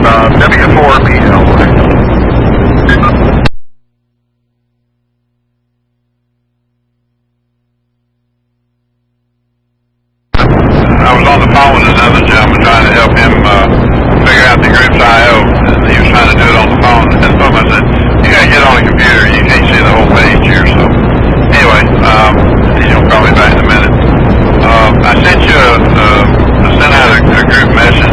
W4BL. I was on the phone with another gentleman trying to help him figure out the group's I.O. He was trying to do it on the phone, and I said, you gotta get on the computer, you can't see the whole page here. So anyway, he'll call me back in a minute. I sent out a group message